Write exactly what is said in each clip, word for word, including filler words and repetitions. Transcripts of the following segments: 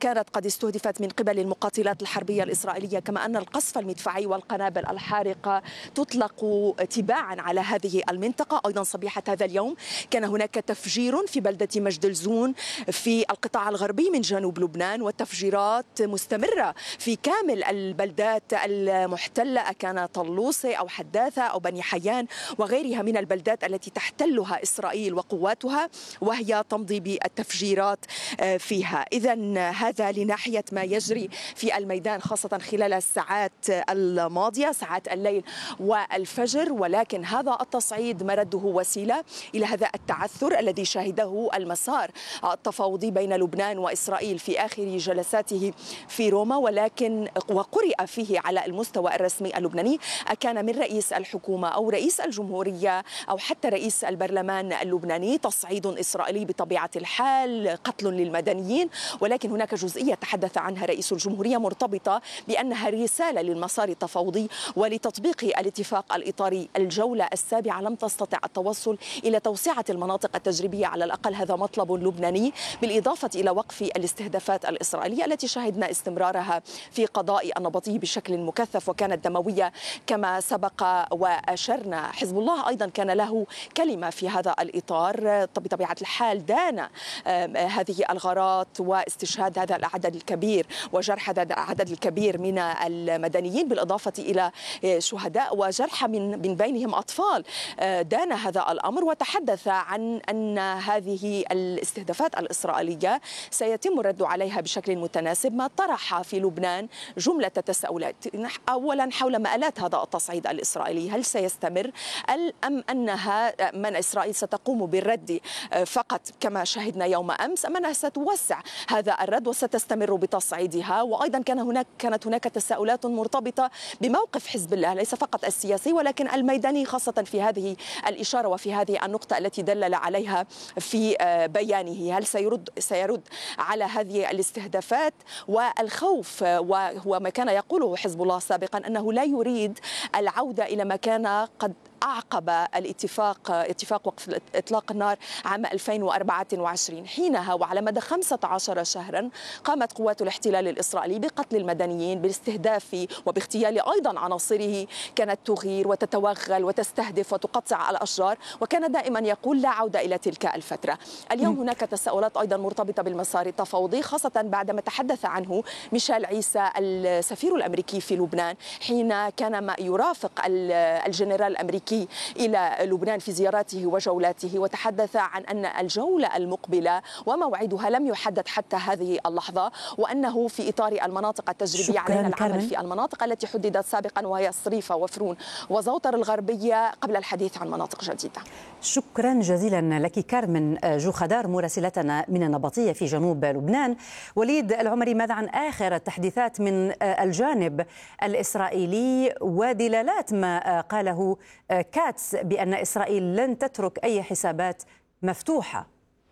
كانت قد استهدفت من قبل المقاتلات الحربية الإسرائيلية، كما أن القصف المدفعي والقنابل الحارقة تطلق تباعا على هذه المنطقة. أيضا صبيحة هذا اليوم كان هناك تفجير في بلدة مجدلزون في القطاع الغربي من جنوب لبنان، والتفجيرات مستمرة في كامل البلدات المحتلة، كان طلوسة أو حداثة أو بني حيان وغيرها من البلدات التي تحتلها إسرائيل وقواتها، وهي تمضي بالتفجيرات فيها. إذن هذا لناحية ما يجري في الميدان، خاصة خلال الساعات الماضية، ساعات الليل والفجر. ولكن هذا التصعيد مرده وسيلة إلى هذا التعثر الذي شهده المسار التفاوضي بين لبنان وإسرائيل في آخر جلساته في روما، ولكن وقرئ فيه على المستوى الرسمي اللبناني أكان من رئيس الحكومة أو رئيس الجمهورية أو حتى رئيس البرلمان اللبناني تصعيد إسرائيلي بطبيعة الحال، قتل للمدنيين. ولكن هناك جزئية تحدث عنها رئيس الجمهورية مرتبطة بأنها رسالة للمسار التفاوضي ولتطبيق الاتفاق الإطاري. الجولة السابعة لم تستطع التوصل إلى توسعة المناطق التجريبية، على الأقل هذا مطلب لبناني، بالإضافة إلى وقف الاستهدافات الإسرائيلية التي شهدنا استمرارها في قضاء النبطي بشكل مكثف وكانت دموية كما سبق وأشرنا. حزب الله أيضا كان له كلمة في هذا الإطار، بطبيعة الحال دان هذه الغارات واستشهاد هذا العدد الكبير وجرح هذا العدد الكبير من المدنيين، بالإضافة إلى شهداء وجرحى من بينهم أطفال. دان هذا الأمر وتحدث عن أن هذه الاستهدافات الإسرائيلية سيتم الرد عليها بشكل متناسب، ما طرح في لبنان جملة تساؤلات. أولا حول مآلات هذا التصعيد الإسرائيلي، هل سيستمر أم أنها من إسرائيل ستقوم بالرد فقط كما شهدنا يوم أمس، أم أنها ستوسع هذا الرد وستستمر بتصعيدها؟ وأيضا كان هناك كانت هناك تساؤلات مرتبطة بموقف حزب الله ليس فقط السياسي ولكن الميداني، خاصة في هذه الإشارة وفي هذه النقطة التي دلل عليها في بيانه. هل سيرد سيرد على هذه الاستهدافات والخوف؟ وهو ما كان يقوله حزب الله سابقا أنه لا يريد العودة إلى ما كان قد أعقب الاتفاق اتفاق وقف إطلاق النار عام ألفين وأربعة وعشرين. حينها وعلى مدى خمسة عشر شهرا قامت قوات الاحتلال الإسرائيلي بقتل المدنيين، بالاستهداف وباغتيال أيضا عناصره، كانت تغير وتتوغل وتستهدف وتقطع الأشجار، وكان دائما يقول لا عودة إلى تلك الفترة. اليوم هناك تساؤلات أيضا مرتبطة بالمسار التفاوضي، خاصة بعدما تحدث عنه ميشيل عيسى السفير الأمريكي في لبنان حين كان ما يرافق الجنرال الأمريكي إلى لبنان في زياراته وجولاته، وتحدث عن أن الجولة المقبلة وموعدها لم يحدد حتى هذه اللحظة، وأنه في إطار المناطق التجريبية علينا العمل في المناطق التي حددت سابقا وهي صريفة وفرون وزوطر الغربية قبل الحديث عن مناطق جديدة. شكرا جزيلا لك كارمن جو خدار مراسلتنا من النبطية في جنوب لبنان. وليد العمري، ماذا عن آخر التحديثات من الجانب الإسرائيلي ودلالات ما قاله كاتس بأن إسرائيل لن تترك أي حسابات مفتوحة؟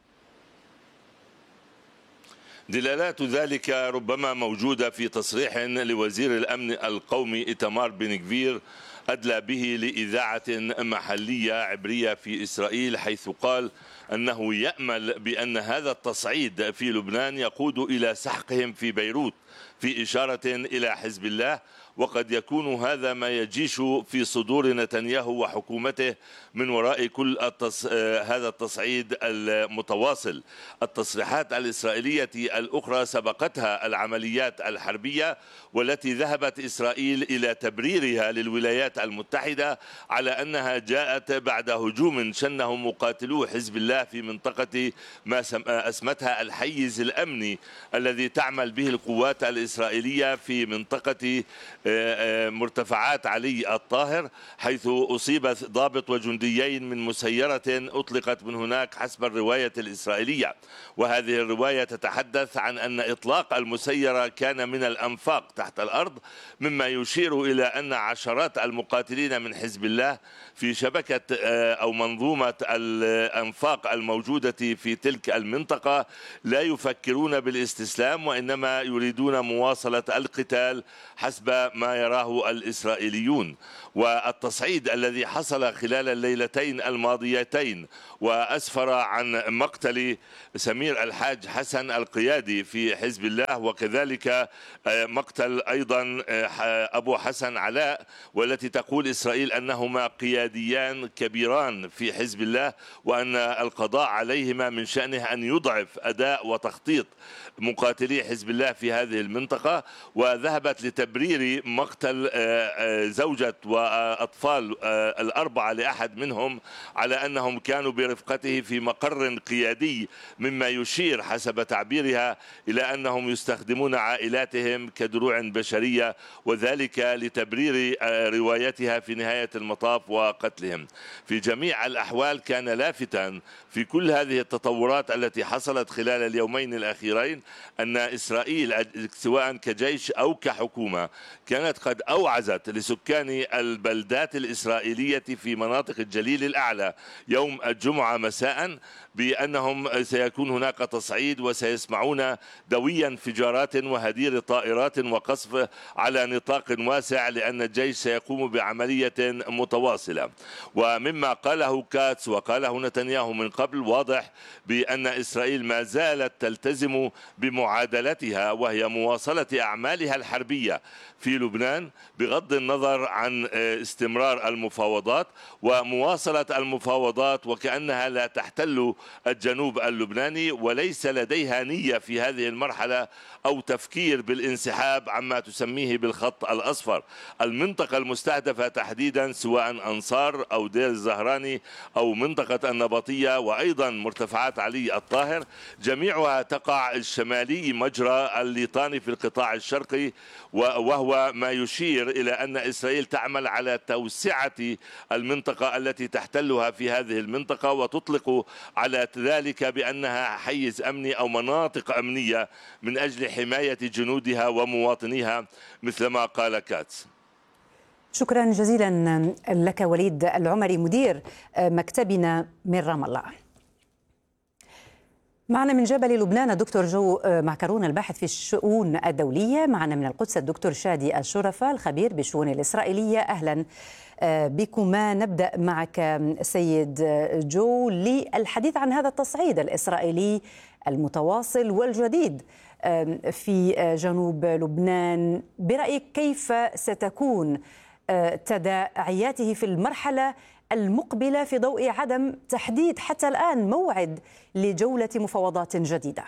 دلالات ذلك ربما موجودة في تصريح لوزير الأمن القومي إيتمار بن غفير أدلى به لإذاعة محلية عبرية في إسرائيل، حيث قال أنه يأمل بأن هذا التصعيد في لبنان يقود إلى سحقهم في بيروت، في إشارة إلى حزب الله، وقد يكون هذا ما يجيش في صدور نتنياهو وحكومته من وراء كل التص... هذا التصعيد المتواصل. التصريحات الإسرائيلية الأخرى سبقتها العمليات الحربية، والتي ذهبت إسرائيل إلى تبريرها للولايات المتحدة على أنها جاءت بعد هجوم شنه مقاتلو حزب الله في منطقة ما أسمتها الحيز الأمني الذي تعمل به القوات الإسرائيلية في منطقة مرتفعات علي الطاهر، حيث أصيب ضابط وجنديين من مسيرة أطلقت من هناك حسب الرواية الإسرائيلية. وهذه الرواية تتحدث عن أن إطلاق المسيرة كان من الأنفاق تحت الأرض، مما يشير إلى أن عشرات المقاتلين من حزب الله في شبكة أو منظومة الأنفاق الأعراق الموجودة في تلك المنطقة لا يفكرون بالاستسلام، وإنما يريدون مواصلة القتال حسب ما يراه الإسرائيليون. والتصعيد الذي حصل خلال الليلتين الماضيتين وأسفر عن مقتل سمير الحاج حسن القيادي في حزب الله، وكذلك مقتل أيضا أبو حسن علاء، والتي تقول إسرائيل أنهما قياديان كبيران في حزب الله، وأن القضاء عليهما من شأنه أن يضعف أداء وتخطيط مقاتلي حزب الله في هذه المنطقة. وذهبت لتبرير مقتل زوجة وأطفال الأربعة لأحد منهم على أنهم كانوا برفقته في مقر قيادي، مما يشير حسب تعبيرها إلى أنهم يستخدمون عائلاتهم كدروع بشرية، وذلك لتبرير روايتها في نهاية المطاف وقتلهم. في جميع الأحوال كان لافتا في كل هذه التطورات التي حصلت خلال اليومين الأخيرين أن إسرائيل سواء كجيش أو كحكومة كانت قد أوعزت لسكان البلدات الإسرائيلية في مناطق الجليل الأعلى يوم الجمعة مساء بأنهم سيكون هناك تصعيد وسيسمعون دوي انفجارات وهدير طائرات وقصف على نطاق واسع، لأن الجيش سيقوم بعملية متواصلة. ومما قاله كاتس وقاله نتنياهو من قبل واضح بأن إسرائيل ما زالت تلتزم بمعادلتها، وهي مواصلة أعمالها الحربية في لبنان بغض النظر عن استمرار المفاوضات ومواصلة المفاوضات، وكأنها لا تحتل الجنوب اللبناني، وليس لديها نية في هذه المرحلة أو تفكير بالانسحاب عما تسميه بالخط الأصفر. المنطقة المستهدفة تحديدا سواء أنصار أو دير الزهراني أو منطقة النبطية وأيضا مرتفعات علي الطاهر، جميعها تقع الشمالي مجرى الليطاني في القطاع الشرقي، وهو ما يشير إلى أن إسرائيل تعمل على توسعة المنطقة التي تحتلها في هذه المنطقة، وتطلق على ذلك بأنها حيز أمني أو مناطق أمنية من أجل حماية جنودها ومواطنيها مثلما قال كاتس. شكرا جزيلا لك وليد العمري مدير مكتبنا من رام الله. معنا من جبل لبنان الدكتور جو معكرون الباحث في الشؤون الدولية، معنا من القدس الدكتور شادي الشرفة الخبير بالشؤون الإسرائيلية. أهلا بكما. نبدأ معك سيد جو للحديث عن هذا التصعيد الإسرائيلي المتواصل والجديد في جنوب لبنان. برأيك كيف ستكون تداعياته في المرحلة المقبلة في ضوء عدم تحديد حتى الآن موعد لجولة مفاوضات جديدة؟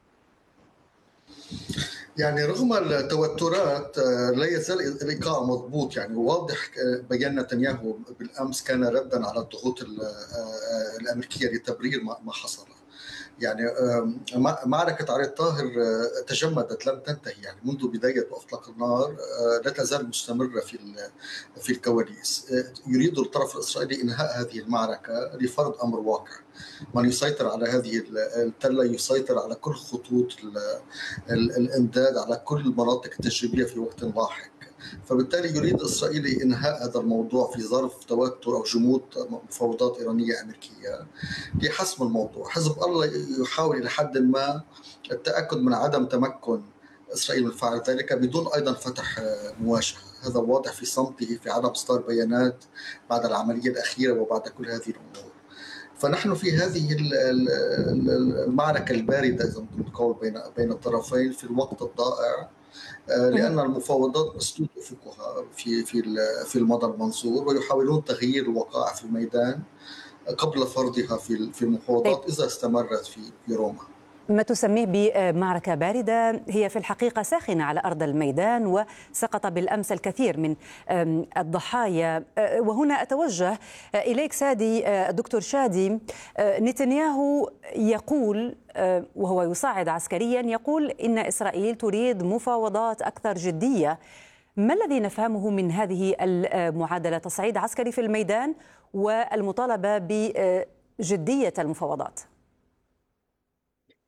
يعني رغم التوترات لا يزال الإيقاع مضبوط. يعني واضح بيان نتنياهو بالأمس كان ردا على الضغوط الأمريكية لتبرير ما حصل. يعني معركة علي الطاهر تجمدت لم تنتهي، يعني منذ بداية إطلاق النار لا تزال مستمرة في في الكواليس. يريد الطرف الإسرائيلي إنهاء هذه المعركة لفرض أمر واقع. من يسيطر على هذه التلة يسيطر على كل خطوط الإمداد، على كل المناطق التجريبية في وقت لاحق. فبالتالي يريد إسرائيل إنهاء هذا الموضوع في ظرف توتر أو جمود مفاوضات إيرانية أمريكية لحسم الموضوع. حزب الله يحاول إلى حد ما التأكد من عدم تمكن إسرائيل من فعل ذلك بدون أيضا فتح مواجهة. هذا واضح في صمته، في عدم إصدار بيانات بعد العملية الأخيرة وبعد كل هذه الأمور. فنحن في هذه المعركة الباردة إذا نقول بين بين الطرفين في الوقت الضائع، لأن المفاوضات مسدود أفقها في في في المدى المنظور، ويحاولون تغيير الوقائع في الميدان قبل فرضها في في المفاوضات إذا استمرت في في روما. ما تسميه بمعركة باردة هي في الحقيقة ساخنة على أرض الميدان، وسقط بالأمس الكثير من الضحايا. وهنا أتوجه إليك سادي الدكتور شادي. نتنياهو يقول وهو يصعد عسكريا، يقول إن إسرائيل تريد مفاوضات أكثر جدية. ما الذي نفهمه من هذه المعادلة؟ تصعيد عسكري في الميدان والمطالبة بجدية المفاوضات.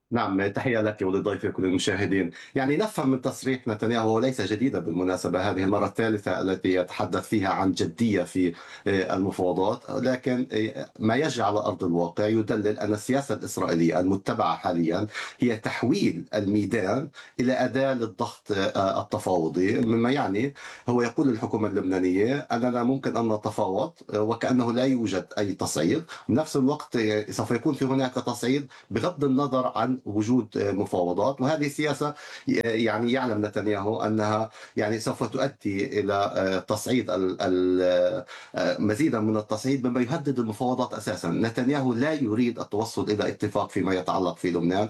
نعم، تحية لك ولضيفك وللمشاهدين. يعني نفهم من تصريح نتنياهو، وليس جديدا بالمناسبة، هذه المرة الثالثة التي يتحدث فيها عن جدية في المفاوضات، لكن ما يجري على أرض الواقع يدلل أن السياسة الإسرائيلية المتبعة حاليا هي تحويل الميدان إلى أداة للضغط التفاوضي، مما يعني هو يقول للحكومة اللبنانية أننا ممكن أن نتفاوض وكأنه لا يوجد أي تصعيد، بنفس الوقت سوف يكون في هناك تصعيد بغض النظر عن وجود مفاوضات. وهذه سياسة يعني يعلم نتنياهو أنها يعني سوف تؤدي إلى تصعيد مزيدا من التصعيد، مما يهدد المفاوضات أساسا. نتنياهو لا يريد التوصل إلى اتفاق فيما يتعلق في لبنان.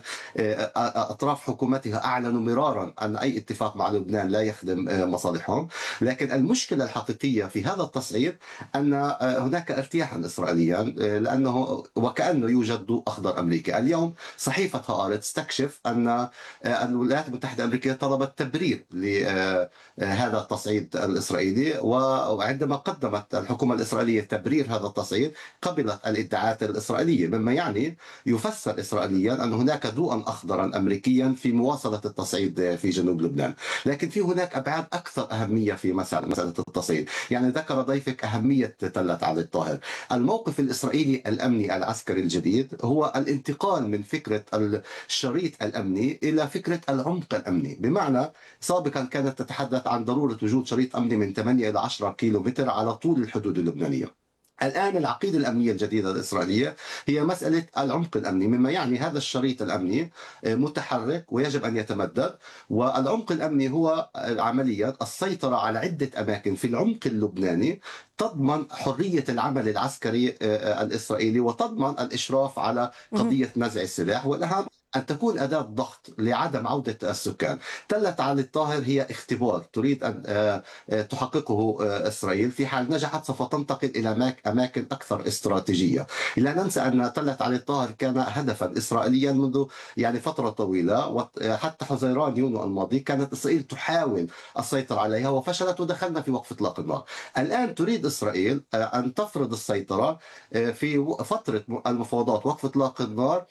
أطراف حكومتها أعلنوا مرارا أن أي اتفاق مع لبنان لا يخدم مصالحهم، لكن المشكلة الحقيقية في هذا التصعيد أن هناك ارتياحا إسرائيليا، لأنه وكأنه يوجد ضوء أخضر أمريكي. اليوم صحيفة هآرتس تكشف أن الولايات المتحدة الأمريكية طلبت تبرير لهذا التصعيد الإسرائيلي، وعندما قدمت الحكومة الإسرائيلية تبرير هذا التصعيد قبلت الادعاءات الإسرائيلية، مما يعني يفسر إسرائيليا أن هناك ضوءا أخضرا أمريكيا في مواصلة التصعيد في جنوب لبنان. لكن في هناك أبعاد أكثر أهمية في مسألة التصعيد. يعني ذكر ضيفك أهمية تلة علي الطاهر. الموقف الإسرائيلي الأمني العسكري الجديد هو الانتقال من فكرة الشريط الأمني إلى فكرة العمق الأمني، بمعنى سابقا كانت تتحدث عن ضرورة وجود شريط أمني من ثمانية إلى عشرة كيلو متر على طول الحدود اللبنانية. الآن العقيدة الأمنية الجديدة الإسرائيلية هي مسألة العمق الأمني، مما يعني هذا الشريط الأمني متحرك ويجب أن يتمدد. والعمق الأمني هو عمليا السيطرة على عدة أماكن في العمق اللبناني تضمن حرية العمل العسكري الإسرائيلي وتضمن الإشراف على قضية نزع السلاح، والأهم أن تكون أداة ضغط لعدم عودة السكان. تلة علي الطاهر هي اختبار تريد أن تحققه إسرائيل. في حال نجحت سوف تنتقل إلى أماكن أكثر استراتيجية. لا ننسى أن تلة علي الطاهر كان هدفا إسرائيليا منذ يعني فترة طويلة، وحتى حزيران يونيو الماضي كانت إسرائيل تحاول السيطرة عليها وفشلت ودخلنا في وقف إطلاق النار. الآن تريد إسرائيل أن تفرض السيطرة في فترة المفاوضات وقف إطلاق النار،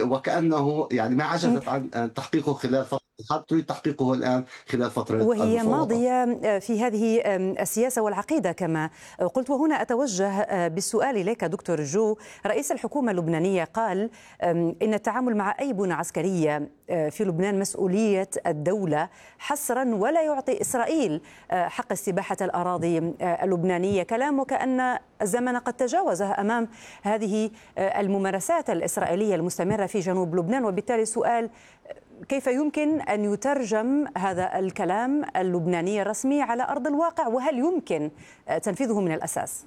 وكأنه يعني ما عجزت عن تحقيقه خلال فترة الحرب تريد تحقيقه الآن خلال فترة وهي المفاوضات. ماضية في هذه السياسة والعقيدة كما قلت. وهنا أتوجه بالسؤال إليك دكتور جو. رئيس الحكومة اللبنانية قال إن التعامل مع أي بنى عسكرية في لبنان مسؤولية الدولة حصرا، ولا يعطي إسرائيل حق استباحة الأراضي اللبنانية. كلام وكأن الزمن قد تجاوزه أمام هذه الممارسات الإسرائيلية المستمرة في جنوب لبنان. وبالتالي السؤال: كيف يمكن أن يترجم هذا الكلام اللبناني الرسمي على أرض الواقع، وهل يمكن تنفيذه من الأساس؟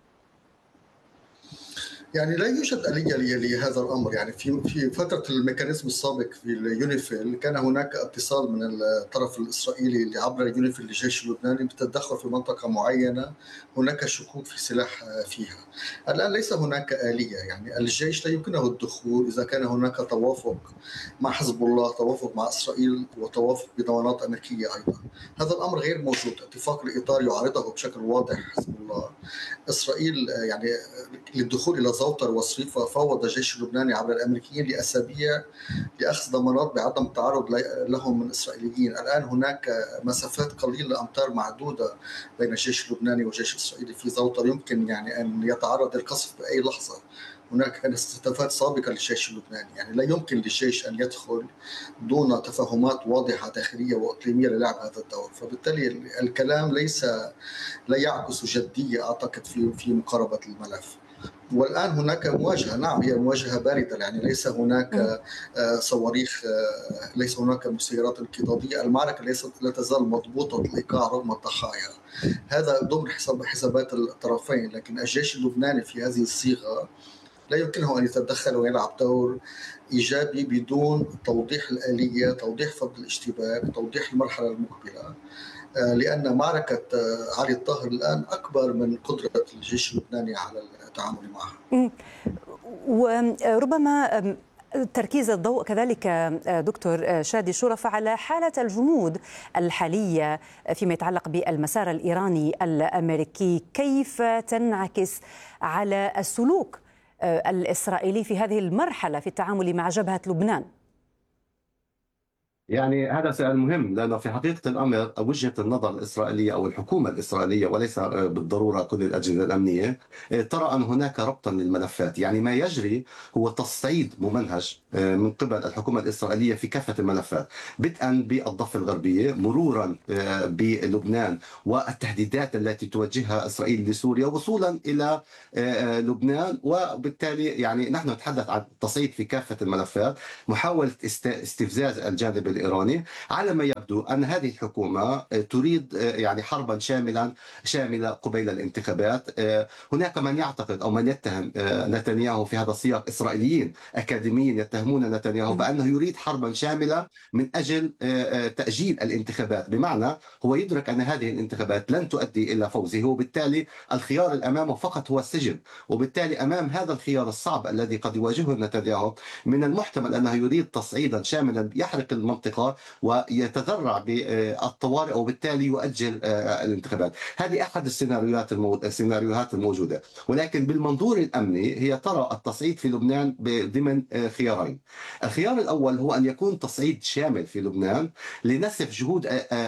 يعني لا يوجد آلية لهذا الأمر. يعني في في فترة الميكانيزم السابق في اليونيفيل كان هناك اتصال من الطرف الإسرائيلي اللي عبر اليونيفيل للجيش اللبناني بالتدخل في منطقة معينة هناك شكوك في سلاح فيها. الآن ليس هناك آلية. يعني الجيش لا يمكنه الدخول إذا كان هناك توافق مع حزب الله، توافق مع إسرائيل، وتوافق بضمانات أمريكية أيضا. هذا الأمر غير موجود. اتفاق الإطار يعارضه بشكل واضح حزب الله. إسرائيل يعني للدخول إلى زوطر وصريفة فاوض الجيش اللبناني عبر الأمريكيين لأسابيع لأخذ ضمانات بعدم التعرض لهم من الإسرائيليين. الآن هناك مسافات قليلة، أمتار معدودة بين الجيش اللبناني والجيش الإسرائيلي في زوطر، يمكن يعني أن يتعرض للقصف بأي لحظة. هناك استهدافات سابقة للجيش اللبناني. يعني لا يمكن للجيش أن يدخل دون تفاهمات واضحة داخلية وإقليمية للعب هذا الدور. فبالتالي الكلام ليس لا يعكس جدية أعتقد في في مقاربة الملف. والآن هناك مواجهة، نعم هي مواجهة باردة. يعني ليس هناك صواريخ، ليس هناك مسيرات انقضاضية. المعركة ليست لا تزال مضبوطة الإيقاع رغم الضحايا. هذا ضمن حساب حسابات الطرفين. لكن الجيش اللبناني في هذه الصيغة لا يمكنه أن يتدخل ويلعب دور إيجابي بدون توضيح الآلية، توضيح فض الاشتباك، توضيح المرحلة المقبلة، لأن معركة علي الطاهر الآن أكبر من قدرة الجيش اللبناني على التعامل معها. وربما تركيز الضوء كذلك دكتور شادي شرف على حالة الجمود الحالية فيما يتعلق بالمسار الإيراني الأمريكي. كيف تنعكس على السلوك الإسرائيلي في هذه المرحلة في التعامل مع جبهة لبنان؟ يعني هذا سؤال مهم، لأنه في حقيقة الأمر وجهة النظر الإسرائيلية أو الحكومة الإسرائيلية وليس بالضرورة كل الأجهزة الأمنية ترى أن هناك ربطا للملفات. يعني ما يجري هو تصعيد ممنهج من قبل الحكومة الإسرائيلية في كافة الملفات، بدءا بالضفة الغربية، مرورا بلبنان والتهديدات التي توجهها إسرائيل لسوريا، وصولا إلى لبنان. وبالتالي يعني نحن نتحدث عن تصعيد في كافة الملفات، محاولة استفزاز الجانب الإيراني. على ما يبدو أن هذه الحكومة تريد يعني حربا شاملا شاملة قبيل الانتخابات. هناك من يعتقد أو من يتهم نتنياهو في هذا السياق، إسرائيليين أكاديميين يتهمون نتنياهو بأنه يريد حربا شاملة من أجل تأجيل الانتخابات، بمعنى هو يدرك أن هذه الانتخابات لن تؤدي إلى فوزه، وبالتالي الخيار الأمامه فقط هو السجن. وبالتالي أمام هذا الخيار الصعب الذي قد يواجهه نتنياهو، من المحتمل أنه يريد تصعيدا شاملا يحرق المنطقة ويتذرع بالطوارئ، وبالتالي يؤجل الانتخابات. هذه أحد السيناريوهات المو... السيناريوهات الموجودة. ولكن بالمنظور الأمني هي ترى التصعيد في لبنان ضمن خيارين. الخيار الأول هو أن يكون تصعيد شامل في لبنان لنسف جهود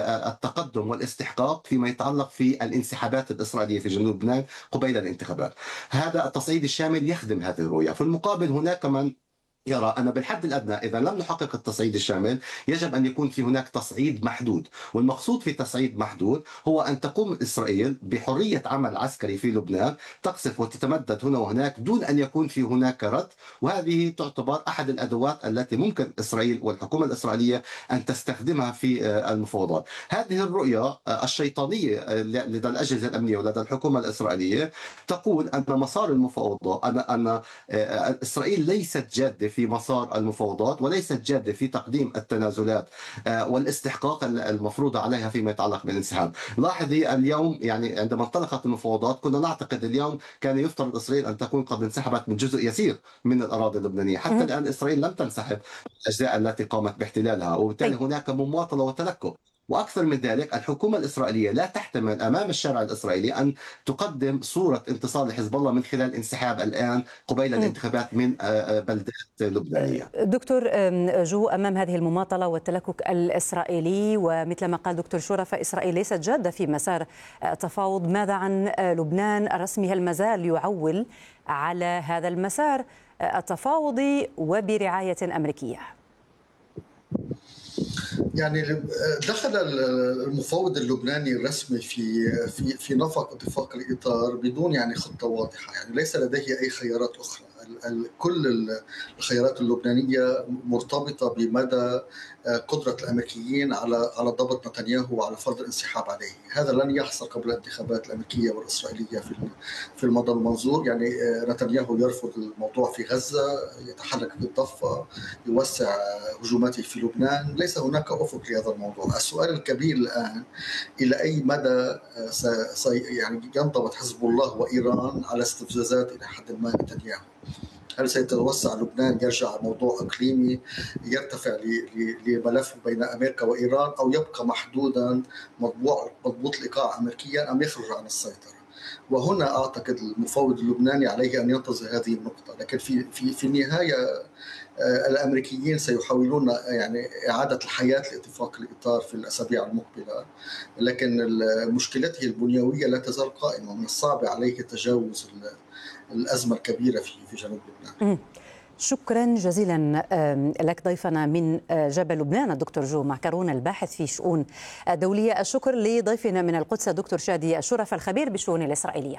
التقدم والاستحقاق فيما يتعلق في الانسحابات الإسرائيلية في جنوب لبنان قبيل الانتخابات. هذا التصعيد الشامل يخدم هذه الرؤية. في المقابل هناك من يرى أن بالحد الأدنى إذا لم نحقق التصعيد الشامل يجب أن يكون في هناك تصعيد محدود. والمقصود في تصعيد محدود هو أن تقوم إسرائيل بحرية عمل عسكري في لبنان، تقصف وتتمدد هنا وهناك دون أن يكون في هناك رد. وهذه تعتبر أحد الأدوات التي ممكن إسرائيل والحكومة الإسرائيلية أن تستخدمها في المفاوضات. هذه الرؤية الشيطانية لدى الأجهزة الأمنية ولدى الحكومة الإسرائيلية تقول أن مسار المفاوضات أن أن إسرائيل ليست جادة في مسار المفاوضات، وليست جادة في تقديم التنازلات والاستحقاق المفروضة عليها فيما يتعلق بالانسحاب. لاحظي اليوم يعني عندما انطلقت المفاوضات كنا نعتقد اليوم كان يفترض إسرائيل أن تكون قد انسحبت من جزء يسير من الأراضي اللبنانية. حتى الآن إسرائيل لم تنسحب الأجزاء التي قامت باحتلالها، وبالتالي هناك مماطلة وتلكؤ. وأكثر من ذلك الحكومة الإسرائيلية لا تحتمل أمام الشارع الإسرائيلي أن تقدم صورة انتصار لحزب الله من خلال انسحاب الآن قبيل الانتخابات من بلدات لبنانية. دكتور جو، أمام هذه المماطلة والتلكك الإسرائيلي ومثل ما قال دكتور شورى فإسرائيل ليست جادة في مسار تفاوض، ماذا عن لبنان الرسمي؟ هل مازال يعول على هذا المسار التفاوضي وبرعاية أمريكية؟ يعني دخل المفاوض اللبناني الرسمي في في في نفق اتفاق الاطار بدون يعني خطه واضحه، يعني ليس لديه اي خيارات اخرى. كل الخيارات اللبنانيه مرتبطه بمدى قدره الامريكيين على على ضبط نتنياهو وعلى فرض الانسحاب عليه. هذا لن يحصل قبل الانتخابات الامريكيه والاسرائيليه في في المدى المنظور. يعني نتنياهو يرفض الموضوع في غزه، يتحرك في الضفه، يوسع هجوماته في لبنان، ليس هناك افق لهذا الموضوع. السؤال الكبير الان الى اي مدى سي يعني ينضبط حزب الله وايران على استفزازات الى حد ما نتنياهو. هل سيتوسع لبنان، يرجع موضوع اقليمي يرتفع لملف بين امريكا وايران، او يبقى محدودا مطبوع مضبوط الايقاع امريكيا، ام يخرج عن السيطره؟ وهنا اعتقد المفاوض اللبناني عليه ان ينتظر هذه النقطه. لكن في في في النهايه الامريكيين سيحاولون يعني اعاده الحياه لاتفاق الاطار في الاسابيع المقبله، لكن مشكلته البنيويه لا تزال قائمه. من الصعب عليه تجاوز الازمه الكبيره في في جنوب لبنان. شكرا جزيلا لك ضيفنا من جبل لبنان الدكتور جو معكرون الباحث في شؤون دوليه. الشكر لضيفنا من القدس الدكتور شادي الشرف الخبير بالشؤون الاسرائيليه.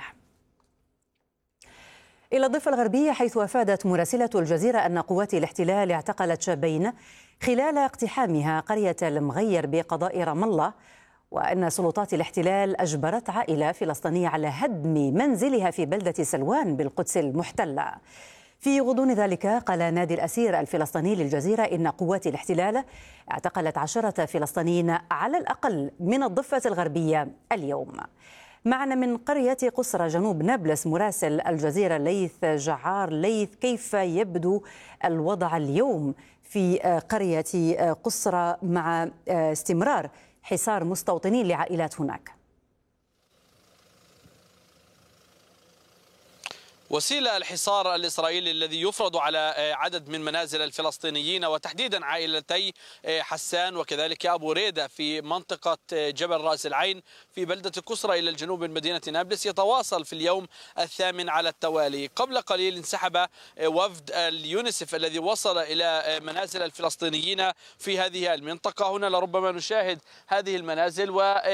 إلى الضفة الغربية، حيث أفادت مراسلة الجزيرة أن قوات الاحتلال اعتقلت شابين خلال اقتحامها قرية المغير بقضاء رام الله، وأن سلطات الاحتلال أجبرت عائلة فلسطينية على هدم منزلها في بلدة سلوان بالقدس المحتلة. في غضون ذلك قال نادي الأسير الفلسطيني للجزيرة إن قوات الاحتلال اعتقلت عشرة فلسطينيين على الأقل من الضفة الغربية اليوم. معنا من قرية قصرى جنوب نابلس مراسل الجزيرة ليث جعار. ليث، كيف يبدو الوضع اليوم في قرية قصرى مع استمرار حصار مستوطنين لعائلات هناك؟ وسيلة الحصار الإسرائيلي الذي يفرض على عدد من منازل الفلسطينيين وتحديدا عائلتي حسان وكذلك أبو ريدة في منطقة جبل رأس العين في بلدة كسرى إلى الجنوب من مدينة نابلس يتواصل في اليوم الثامن على التوالي. قبل قليل انسحب وفد اليونسف الذي وصل إلى منازل الفلسطينيين في هذه المنطقة. هنا لربما نشاهد هذه المنازل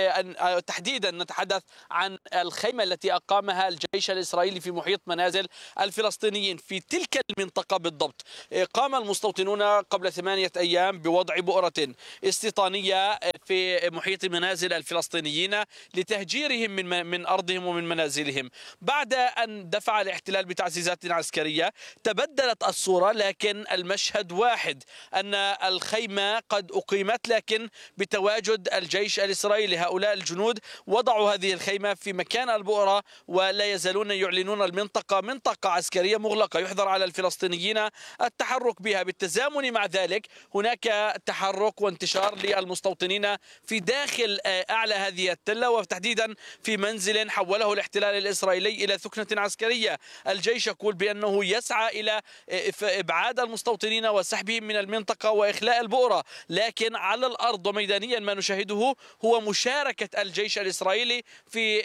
وتحديدا نتحدث عن الخيمة التي أقامها الجيش الإسرائيلي في محيط منازل منازل الفلسطينيين في تلك المنطقة بالضبط. قام المستوطنون قبل ثمانية أيام بوضع بؤرة استيطانية في محيط منازل الفلسطينيين لتهجيرهم من من أرضهم ومن منازلهم. بعد أن دفع الاحتلال بتعزيزات عسكرية تبدلت الصورة، لكن المشهد واحد، أن الخيمة قد أقيمت لكن بتواجد الجيش الإسرائيلي. هؤلاء الجنود وضعوا هذه الخيمة في مكان البؤرة ولا يزالون يعلنون المنطقة منطقة عسكرية مغلقة يحظر على الفلسطينيين التحرك بها. بالتزامن مع ذلك هناك تحرك وانتشار للمستوطنين في داخل أعلى هذه التلة، وتحديدا في منزل حوله الاحتلال الإسرائيلي إلى ثكنة عسكرية. الجيش يقول بأنه يسعى إلى إبعاد المستوطنين وسحبهم من المنطقة وإخلاء البؤرة، لكن على الأرض وميدانيا ما نشاهده هو مشاركة الجيش الإسرائيلي في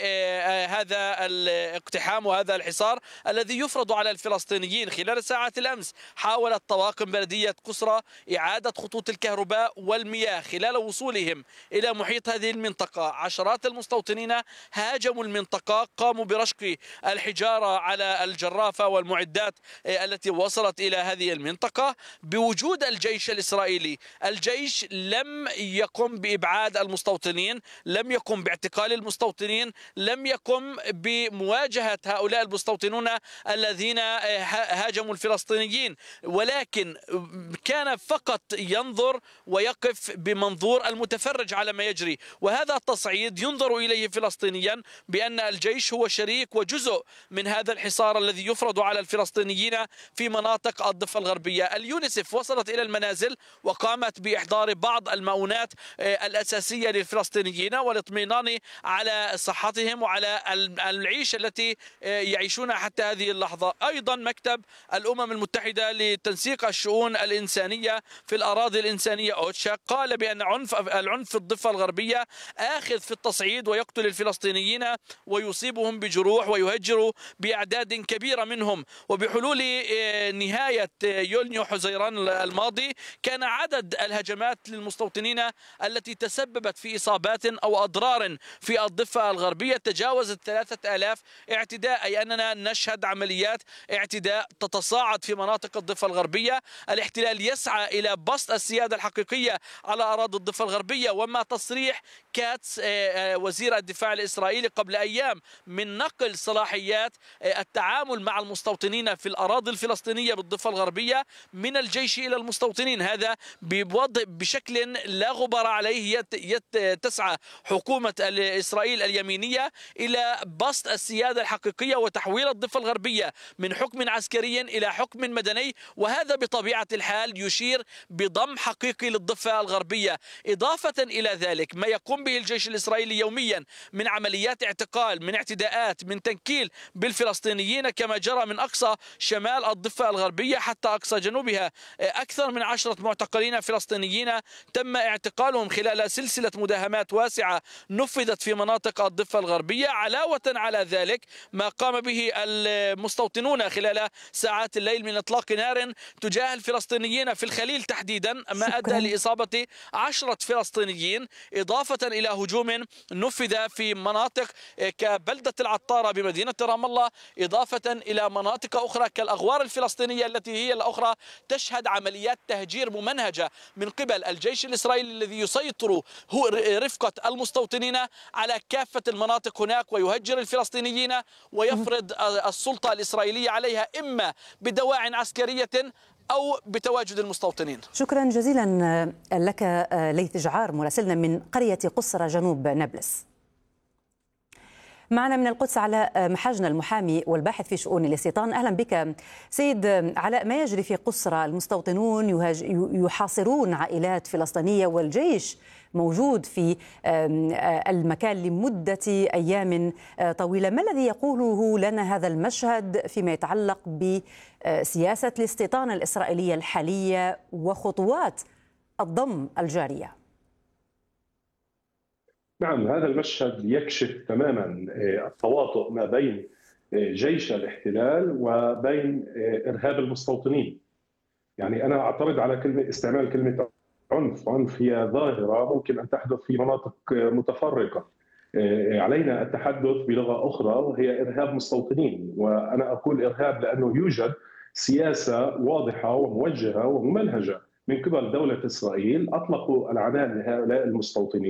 هذا الاقتحام وهذا الحصار الذي يفرض على الفلسطينيين. خلال ساعات الأمس حاولت طواقم بلدية كسرى إعادة خطوط الكهرباء والمياه خلال وصولهم إلى محيط هذه المنطقة. عشرات المستوطنين هاجموا المنطقة، قاموا برشق الحجارة على الجرافة والمعدات التي وصلت إلى هذه المنطقة بوجود الجيش الإسرائيلي. الجيش لم يقم بإبعاد المستوطنين، لم يقم باعتقال المستوطنين، لم يقم بمواجهة هؤلاء المستوطنون الذين هاجموا الفلسطينيين، ولكن كان فقط ينظر ويقف بمنظور المتفرج على ما يجري. وهذا التصعيد ينظر إليه فلسطينيا بأن الجيش هو شريك وجزء من هذا الحصار الذي يفرض على الفلسطينيين في مناطق الضفة الغربية. اليونسف وصلت إلى المنازل وقامت بإحضار بعض المؤونات الأساسية للفلسطينيين والاطمئنان على صحتهم وعلى العيش التي يعيشون حتى هذه اللحظة. أيضا مكتب الأمم المتحدة لتنسيق الشؤون الإنسانية في الأراضي الإنسانية أوتشا قال بأن عنف العنف في الضفة الغربية آخذ في التصعيد ويقتل الفلسطينيين ويصيبهم بجروح ويهجر بأعداد كبيرة منهم. وبحلول نهاية يوليو حزيران الماضي كان عدد الهجمات للمستوطنين التي تسببت في إصابات أو أضرار في الضفة الغربية تجاوزت ثلاثة آلاف اعتداء، أي أننا نشهد عمليات اعتداء تتصاعد في مناطق الضفة الغربية. الاحتلال يسعى إلى بسط السيادة الحقيقية على أراضي الضفة الغربية، وما تصريح كاتس وزير الدفاع الإسرائيلي قبل أيام من نقل صلاحيات التعامل مع المستوطنين في الأراضي الفلسطينية بالضفة الغربية من الجيش إلى المستوطنين. هذا بوضع بشكل لا غبار عليه تسعى حكومة إسرائيل اليمينية إلى بسط السيادة الحقيقية وتحويل الضفة الغربية من حكم عسكري إلى حكم مدني، وهذا بطبيعة الحال يشير بضم حقيقي للضفة الغربية. إضافة إلى ذلك ما يقوم به الجيش الإسرائيلي يوميا من عمليات اعتقال، من اعتداءات، من تنكيل بالفلسطينيين كما جرى من أقصى شمال الضفة الغربية حتى أقصى جنوبها. أكثر من عشرة معتقلين فلسطينيين تم اعتقالهم خلال سلسلة مداهمات واسعة نفذت في مناطق الضفة الغربية. علاوة على ذلك ما قام به المستوطنون خلال ساعات الليل من إطلاق نار تجاه الفلسطينيين في الخليل تحديدا ما أدى لإصابة عشرة فلسطينيين، إضافة إلى هجوم نفذ في مناطق كبلدة العطارة بمدينة رام الله، إضافة إلى مناطق أخرى كالأغوار الفلسطينية التي هي الأخرى تشهد عمليات تهجير ممنهجة من قبل الجيش الإسرائيلي الذي يسيطر هو رفقة المستوطنين على كافة المناطق هناك ويهجر الفلسطينيين ويفرض السلطة الإسرائيلية عليها إما بدواع عسكرية أو بتواجد المستوطنين. شكرا جزيلا لك ليث جعار مراسلنا من قرية قسرى جنوب نابلس. معنا من القدس علاء محاجنة المحامي والباحث في شؤون الاستيطان. أهلا بك سيد علاء. ما يجري في قسرى، المستوطنون يحاصرون عائلات فلسطينية والجيش موجود في المكان لمدة أيام طويلة. ما الذي يقوله لنا هذا المشهد فيما يتعلق بسياسة الاستيطان الإسرائيلية الحالية وخطوات الضم الجارية؟ نعم، هذا المشهد يكشف تماما التواطؤ ما بين جيش الاحتلال وبين إرهاب المستوطنين. يعني أنا أعترض على كلمة استعمال كلمة عنف. عنف هي ظاهرة ممكن أن تحدث في مناطق متفرقة. علينا التحدث بلغة أخرى وهي إرهاب مستوطنين، وأنا أقول إرهاب لأنه يوجد سياسة واضحة وموجهة وممنهجة من قبل دولة إسرائيل أطلقوا العنان لهؤلاء المستوطنين.